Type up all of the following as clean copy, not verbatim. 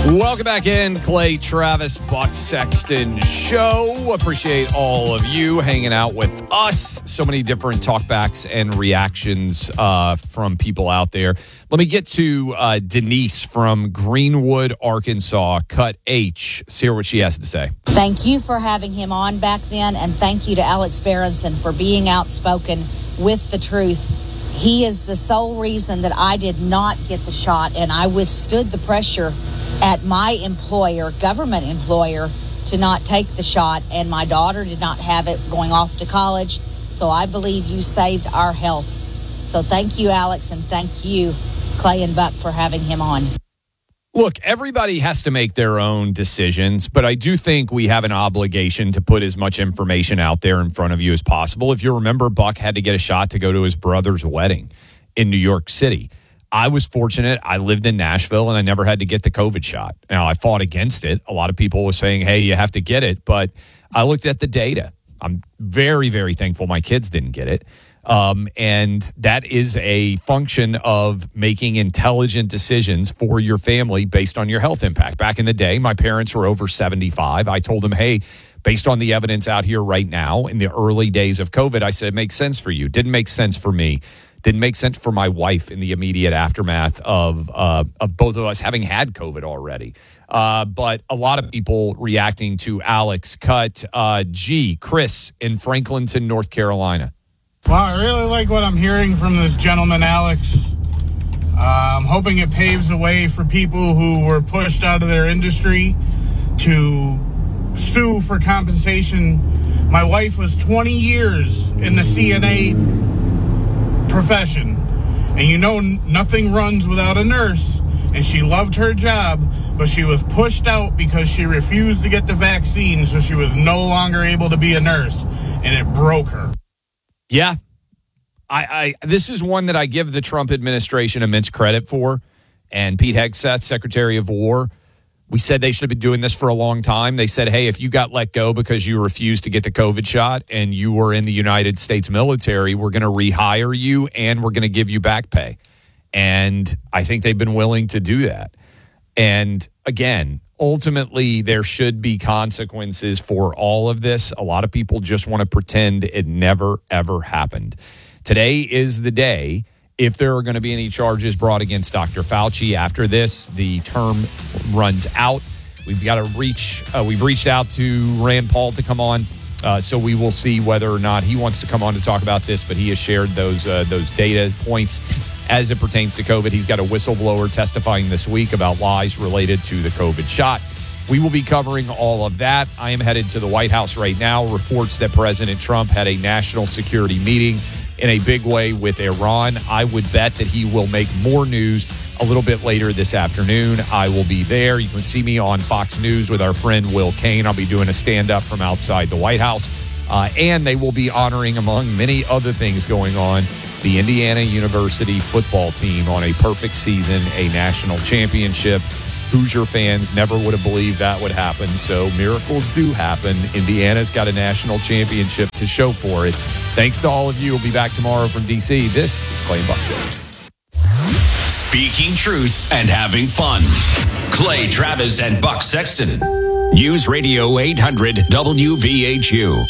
Welcome back in, Clay Travis, Buck Sexton Show. Appreciate all of you hanging out with us. So many different talkbacks and reactions from people out there. Let me get to Denise from Greenwood, Arkansas, Cut H. Let's hear what she has to say. Thank you for having him on back then, and thank you to Alex Berenson for being outspoken with the truth. He is the sole reason that I did not get the shot, and I withstood the pressure at my employer, government employer, to not take the shot, and my daughter did not have it going off to college. So I believe you saved our health. So thank you, Alex, and thank you, Clay and Buck, for having him on. Look, everybody has to make their own decisions, but I do think we have an obligation to put as much information out there in front of you as possible. If you remember, Buck had to get a shot to go to his brother's wedding in New York City. I was fortunate. I lived in Nashville, and I never had to get the COVID shot. Now, I fought against it. A lot of people were saying, hey, you have to get it, but I looked at the data. I'm very, very thankful my kids didn't get it. And that is a function of making intelligent decisions for your family based on your health impact. Back in the day, my parents were over 75. I told them, hey, based on the evidence out here right now in the early days of COVID, I said, it makes sense for you. Didn't make sense for me. Didn't make sense for my wife in the immediate aftermath of both of us having had COVID already. But a lot of people reacting to Alex. Cut G. Chris in Franklinton, North Carolina. Well, I really like what I'm hearing from this gentleman, Alex. I'm hoping it paves the way for people who were pushed out of their industry to sue for compensation. My wife was 20 years in the CNA profession, and you know nothing runs without a nurse, and she loved her job, but she was pushed out because she refused to get the vaccine, so she was no longer able to be a nurse, and it broke her. Yeah. This is one that I give the Trump administration immense credit for. And Pete Hegseth, Secretary of War, we said they should have been doing this for a long time. They said, hey, if you got let go because you refused to get the COVID shot and you were in the United States military, we're going to rehire you and we're going to give you back pay. And I think they've been willing to do that. And again, ultimately, there should be consequences for all of this. A lot of people just want to pretend it never, ever happened. Today is the day. If there are going to be any charges brought against Dr. Fauci after this, the term runs out. We've got to we've reached out to Rand Paul to come on. So we will see whether or not he wants to come on to talk about this, but he has shared those data points as it pertains to COVID. He's got a whistleblower testifying this week about lies related to the COVID shot. We will be covering all of that. I am headed to the White House right now. Reports that President Trump had a national security meeting in a big way with Iran. I would bet that he will make more news a little bit later this afternoon. I will be there. You can see me on Fox News with our friend Will Cain. I'll be doing a stand-up from outside the White House. And they will be honoring, among many other things going on, the Indiana University football team on a perfect season, a national championship. Hoosier fans never would have believed that would happen. So miracles do happen. Indiana's got a national championship to show for it. Thanks to all of you. We'll be back tomorrow from D.C. This is Clay and Buck Show. Speaking truth and having fun. Clay Travis and Buck Sexton. News Radio 800 WVHU.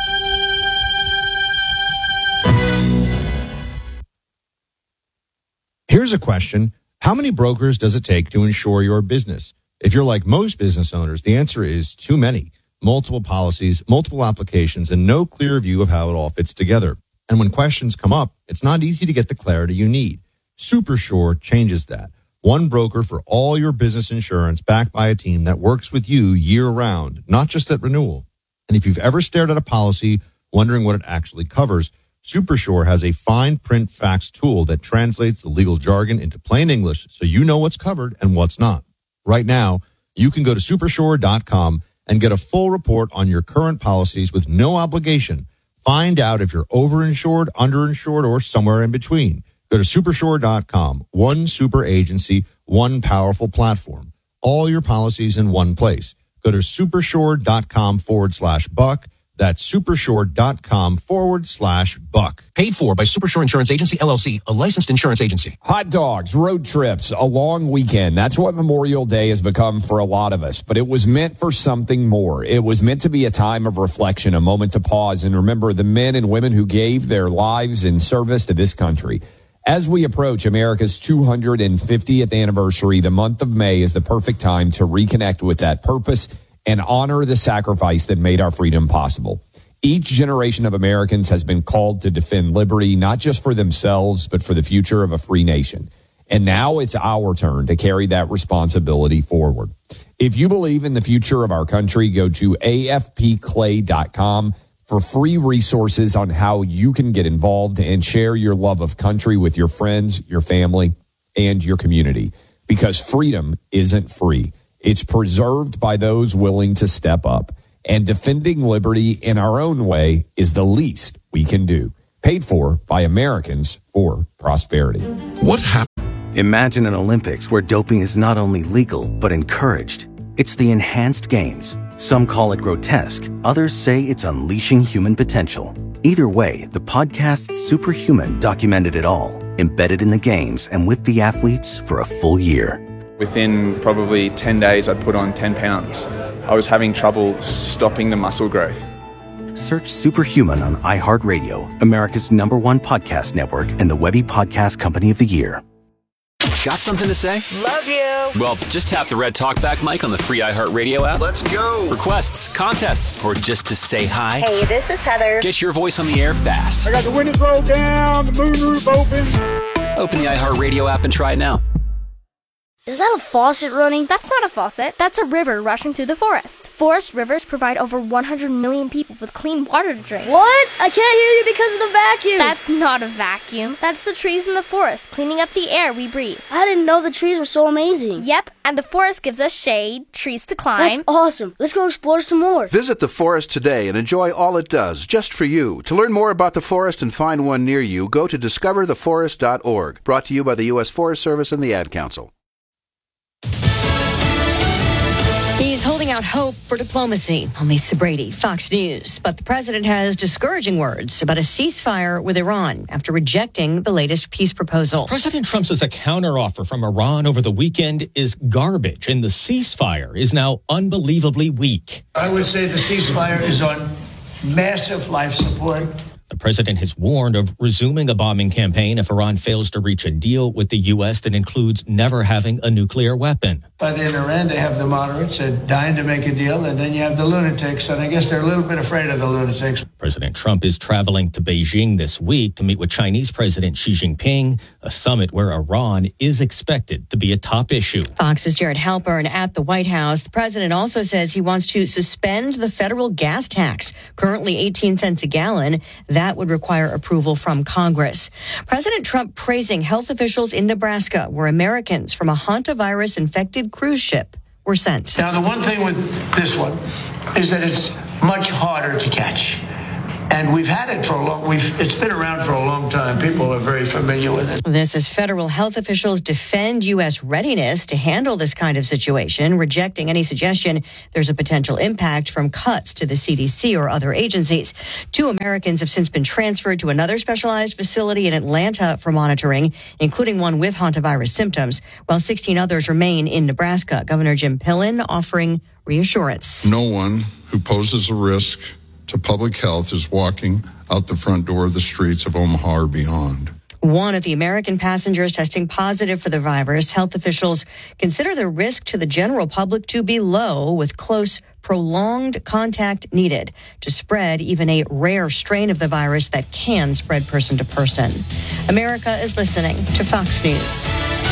Here's a question. How many brokers does it take to insure your business? If you're like most business owners, the answer is too many. Multiple policies, multiple applications, and no clear view of how it all fits together. And when questions come up, it's not easy to get the clarity you need. SuperSure changes that. One broker for all your business insurance backed by a team that works with you year-round, not just at renewal. And if you've ever stared at a policy wondering what it actually covers, SuperSure has a fine print facts tool that translates the legal jargon into plain English so you know what's covered and what's not. Right now, you can go to supersure.com and get a full report on your current policies with no obligation. Find out if you're overinsured, underinsured, or somewhere in between. Go to supersure.com. One super agency, one powerful platform. All your policies in one place. Go to supersure.com/Buck. That's supershore.com/buck. Paid for by Supershore Insurance Agency, LLC, a licensed insurance agency. Hot dogs, road trips, a long weekend. That's what Memorial Day has become for a lot of us. But it was meant for something more. It was meant to be a time of reflection, a moment to pause and remember the men and women who gave their lives in service to this country. As we approach America's 250th anniversary, the month of May is the perfect time to reconnect with that purpose and honor the sacrifice that made our freedom possible. Each generation of Americans has been called to defend liberty, not just for themselves, but for the future of a free nation. And now it's our turn to carry that responsibility forward. If you believe in the future of our country, go to afpclay.com for free resources on how you can get involved and share your love of country with your friends, your family, and your community. Because freedom isn't free. It's preserved by those willing to step up. And defending liberty in our own way is the least we can do. Paid for by Americans for Prosperity. What happened? Imagine an Olympics where doping is not only legal, but encouraged. It's the Enhanced Games. Some call it grotesque. Others say it's unleashing human potential. Either way, the podcast Superhuman documented it all, embedded in the games and with the athletes for a full year. Within probably 10 days, I'd put on 10 pounds. I was having trouble stopping the muscle growth. Search Superhuman on iHeartRadio, America's #1 podcast network and the Webby Podcast Company of the Year. Got something to say? Love you. Well, just tap the red talkback mic on the free iHeartRadio app. Let's go. Requests, contests, or just to say hi. Hey, this is Heather. Get your voice on the air fast. I got the windows rolled down, the moonroof open. Open the iHeartRadio app and try it now. Is that a faucet running? That's not a faucet. That's a river rushing through the forest. Forest rivers provide over 100 million people with clean water to drink. What? I can't hear you because of the vacuum. That's not a vacuum. That's the trees in the forest cleaning up the air we breathe. I didn't know the trees were so amazing. Yep, and the forest gives us shade, trees to climb. That's awesome. Let's go explore some more. Visit the forest today and enjoy all it does, just for you. To learn more about the forest and find one near you, go to discovertheforest.org. Brought to you by the U.S. Forest Service and the Ad Council. He's holding out hope for diplomacy. I'm Lisa Brady, Fox News. But the president has discouraging words about a ceasefire with Iran after rejecting the latest peace proposal. President Trump says a counteroffer from Iran over the weekend is garbage, and the ceasefire is now unbelievably weak. I would say the ceasefire is on massive life support. The president has warned of resuming a bombing campaign if Iran fails to reach a deal with the U.S. that includes never having a nuclear weapon. But in Iran, they have the moderates that dying to make a deal, and then you have the lunatics, and I guess they're a little bit afraid of the lunatics. President Trump is traveling to Beijing this week to meet with Chinese President Xi Jinping, a summit where Iran is expected to be a top issue. Fox's Jared Halpern at the White House. The president also says he wants to suspend the federal gas tax, currently 18 cents a gallon. That would require approval from Congress. President Trump praising health officials in Nebraska, where Americans from a hantavirus-infected cruise ship were sent. Now, the one thing with this one is that it's much harder to catch. And we've had it for a long, it's been around for a long time. People are very familiar with it. This as federal health officials defend U.S. readiness to handle this kind of situation, rejecting any suggestion there's a potential impact from cuts to the CDC or other agencies. 2 Americans have since been transferred to another specialized facility in Atlanta for monitoring, including one with hantavirus symptoms, while 16 others remain in Nebraska. Governor Jim Pillen offering reassurance. No one who poses a risk to public health is walking out the front door of the streets of Omaha or beyond. One of the American passengers testing positive for the virus. Health officials consider the risk to the general public to be low, with close, prolonged contact needed to spread even a rare strain of the virus that can spread person to person. America is listening to Fox News.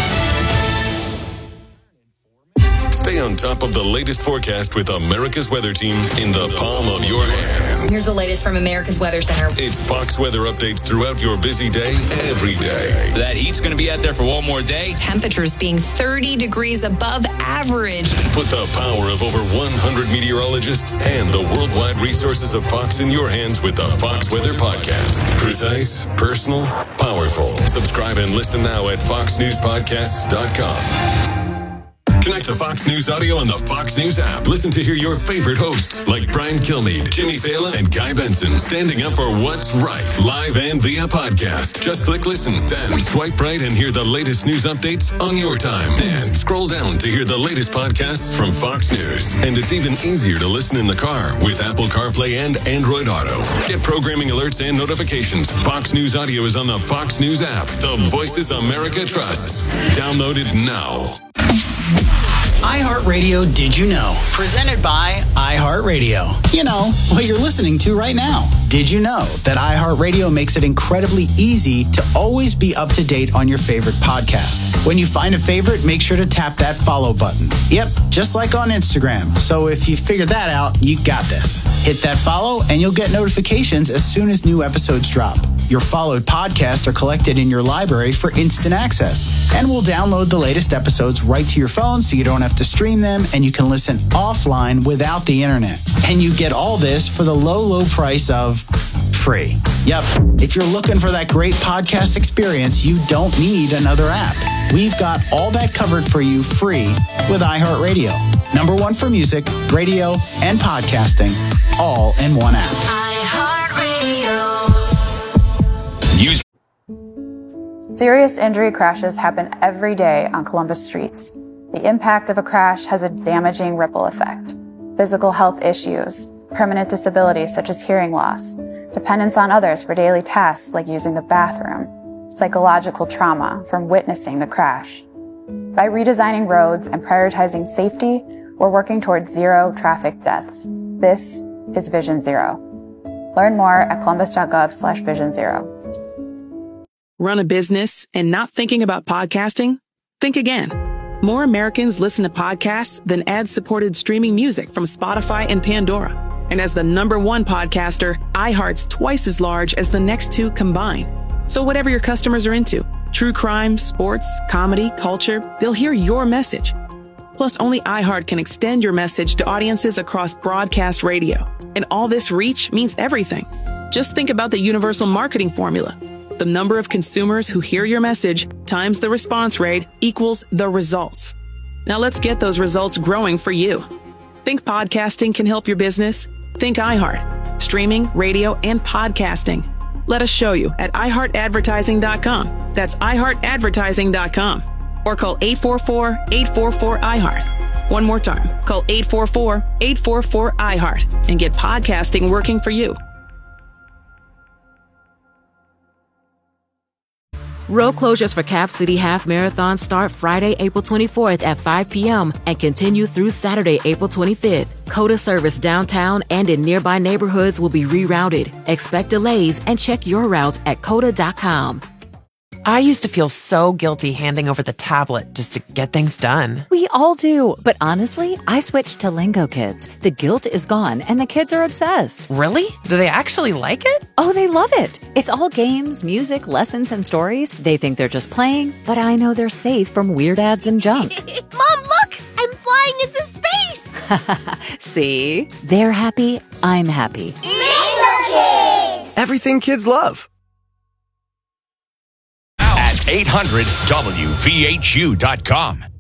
Stay on top of the latest forecast with America's Weather Team in the palm of your hands. Here's the latest from America's Weather Center. It's Fox weather updates throughout your busy day, every day. That heat's going to be out there for one more day. Temperatures being 30 degrees above average. Put the power of over 100 meteorologists and the worldwide resources of Fox in your hands with the Fox Weather Podcast. Precise, personal, powerful. Subscribe and listen now at foxnewspodcasts.com. Connect to Fox News Audio on the Fox News app. Listen to hear your favorite hosts like Brian Kilmeade, Jimmy Fallon, and Guy Benson standing up for what's right, live and via podcast. Just click listen, then swipe right and hear the latest news updates on your time. And scroll down to hear the latest podcasts from Fox News. And it's even easier to listen in the car with Apple CarPlay and Android Auto. Get programming alerts and notifications. Fox News Audio is on the Fox News app. The voices America trusts. Download it now. iHeartRadio Did You Know? Presented by iHeartRadio. You know, what you're listening to right now. Did you know that iHeartRadio makes it incredibly easy to always be up to date on your favorite podcast? When you find a favorite, make sure to tap that follow button. Yep, just like on Instagram. So if you figured that out, you got this. Hit that follow and you'll get notifications as soon as new episodes drop. Your followed podcasts are collected in your library for instant access. And we'll download the latest episodes right to your phone so you don't have to stream them and you can listen offline without the internet. And you get all this for the low, low price of free. Yep. If you're looking for that great podcast experience, you don't need another app. We've got all that covered for you free with iHeartRadio. Number one for music, radio, and podcasting, all in one app. iHeartRadio. Serious injury crashes happen every day on Columbus streets. The impact of a crash has a damaging ripple effect. Physical health issues, permanent disabilities such as hearing loss, dependence on others for daily tasks like using the bathroom, psychological trauma from witnessing the crash. By redesigning roads and prioritizing safety, we're working towards zero traffic deaths. This is Vision Zero. Learn more at columbus.gov/Vision Zero. Run a business and not thinking about podcasting? Think again. More Americans listen to podcasts than ad-supported streaming music from Spotify and Pandora. And as the #1 podcaster, iHeart's twice as large as the next two combined. So whatever your customers are into, true crime, sports, comedy, culture, they'll hear your message. Plus, only iHeart can extend your message to audiences across broadcast radio. And all this reach means everything. Just think about the universal marketing formula. The number of consumers who hear your message times the response rate equals the results. Now let's get those results growing for you. Think podcasting can help your business? Think iHeart. Streaming, radio, and podcasting. Let us show you at iHeartAdvertising.com. That's iHeartAdvertising.com. Or call 844-844-iHeart. One more time. Call 844-844-iHeart and get podcasting working for you. Road closures for Cap City Half Marathon start Friday, April 24th at 5 p.m. and continue through Saturday, April 25th. COTA service downtown and in nearby neighborhoods will be rerouted. Expect delays and check your route at COTA.com. I used to feel so guilty handing over the tablet just to get things done. We all do. But honestly, I switched to Lingo Kids. The guilt is gone and the kids are obsessed. Really? Do they actually like it? Oh, they love it. It's all games, music, lessons, and stories. They think they're just playing, but I know they're safe from weird ads and junk. Mom, look! I'm flying into space! See? They're happy. I'm happy. Lingo Kids! Everything kids love. 800WVHU.com.